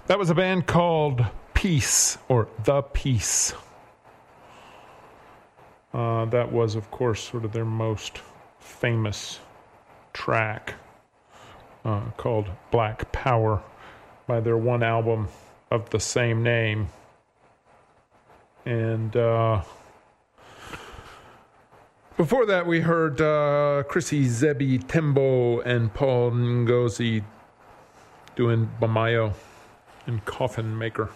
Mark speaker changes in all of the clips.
Speaker 1: That was a band called Peace, or The Peace. That was, of course, sort of their most famous track, called Black Power, by their one album of the same name. And before that, we heard Chrissy Zebi Tembo and Paul Ngozi doing Bamayo and Coffin Maker.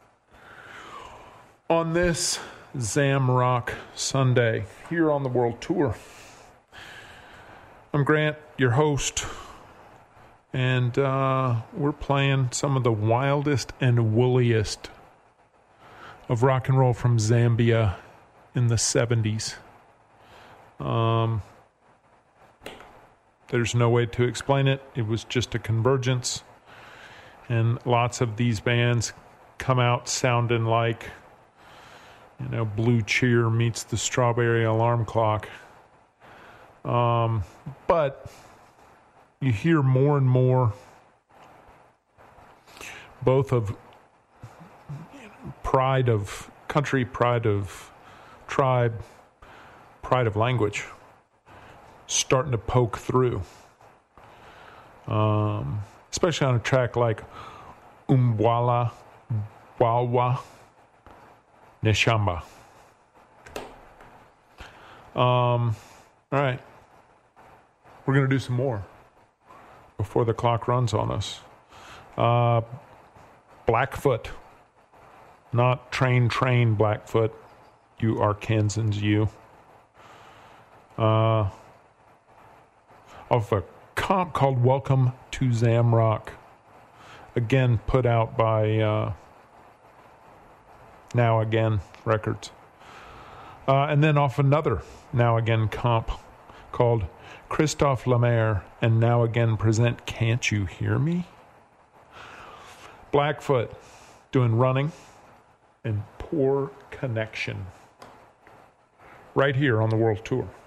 Speaker 1: On this Zamrock Sunday, here on the World Tour, I'm Grant, your host, and we're playing some of the wildest and wooliest of rock and roll from Zambia in the 70s. There's no way to explain it. It was just a convergence, and lots of these bands come out sounding like, Blue Cheer meets the Strawberry Alarm Clock. But you hear more and more both of pride of country, pride of tribe, pride of language starting to poke through. Especially on a track like Umbwala Wawa Neshamba. All right. We're going to do some more before the clock runs on us. Blackfoot. Not train Blackfoot. You Arkansans, you. Of a comp called Welcome to Zamrock. Again, put out by Now Again Records. And then off another Now Again comp called Christophe Lemaire and Now Again present Can't You Hear Me? Blackfoot doing Running and Poor Connection right here on the World Tour.